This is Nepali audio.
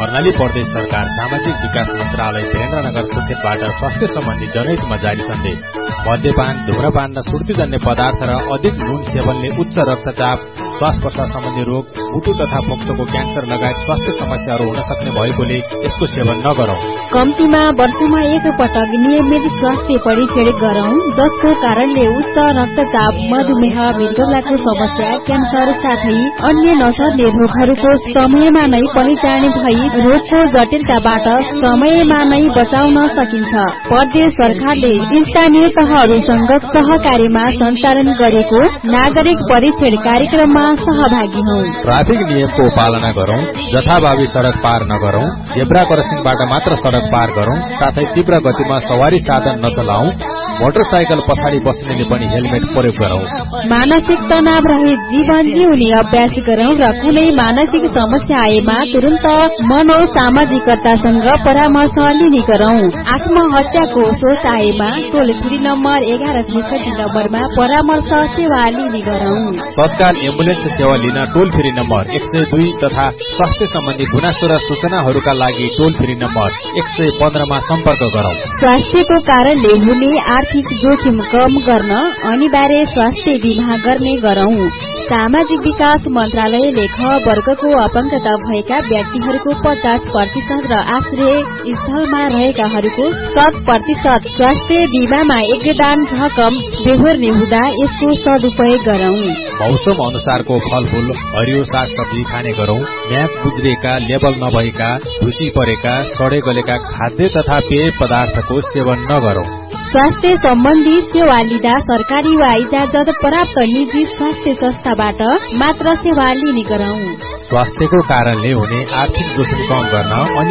कर्णाली प्रदेश सरकार सामाजिक विकास मन्त्रालय वीरेन्द्रनगर सुर्खेतबाट स्वास्थ्य सम्बन्धी जनहितमा जारी सन्देश। मद्यपान, धूम्रपान र सुर्तीजन्य पदार्थ र अधिक नुन सेवनले उच्च रक्तचाप, श्वास प्रश्वास सम्बन्धी रोग, मुटु तथा पोख्तोको क्यान्सर लगायत स्वास्थ्य समस्याहरू हुन सक्ने भएकोले यसको सेवन नगरौं। कम्तीमा वर्षमा एक पटक नियमित स्वास्थ्य परीक्षण गरौं, जसको कारणले उच्च रक्तचाप, मधुमेह, मृगौलाको समस्या, क्यान्सर साथै अन्य नसर्ने रोगहरूको समयमा नै पहिचान भई रोगको जटिलताबाट समयमा नै बचाउन सकिन्छ। प्रदेश सरकारले स्थानीय तहहरूसँग सहकारीमा सञ्चालन गरेको नागरिक परीक्षण कार्यक्रममा सहभागी हौं। ट्राफिक नियमको पालना गरौं, जथाभावी सड़क पार नगरौं, जेब्रा क्रसिङबाट मात्र सड़क पार गरौं, साथै तीव्र गतिमा सवारी साधन नचलाऊ, मोटरसाइकल पछाडि बस्नेले पनि हेलमेट प्रयोग गरौं। मानसिक तनाव रहित जीवन जिउने अभ्यास गरौं र कुनै मानसिक समस्या आएमा तुरन्त मनोसामाजिकतासँग परामर्श लिने गरौं। आत्महत्याको सोच आएमा टोल फ्री नम्बर 1166 नम्बरमा परामर्श सेवा लिने गरौं। तत्काल एम्बुलेन्स सेवा लिन टोल फ्री नम्बर 102 तथा स्वास्थ्य सम्बन्धी गुनासो र सूचनाहरूका लागि टोल फ्री नम्बर 115 मा सम्पर्क गरौं। स्वास्थ्यको कारणले हुने आर्थिक जोखिम कम गर्न अनिवार्य स्वास्थ्य बीमा गर्ने गरौं। सामाजिक विकास मन्त्रालयले ख वर्गको अपंगता भएका व्यक्तिहरूको 50% र आश्रय स्थलमा रहेकाहरूको 100% स्वास्थ्य बीमामा योगदान रकम बेहोर्ने हुँदा यसको सदुपयोग गरौं। मौसम अनुसारको फलफूल, हरियो सागसब्जी खाने गरौं। म्याद गुज्रिएका, लेबल नभएका, ढुसी परेका, सडे गलेका खाद्य तथा पेय पदार्थको सेवन नगरौं। स्वास्थ्य सम्बन्धी सेवा लिँदा सरकारी वा इजाजत प्राप्त निजी स्वास्थ्य संस्थाबाट मात्र सेवा लिने गरौं। स्वास्थ्यको कारणले हुने आर्थिक जोखिम कम गर्न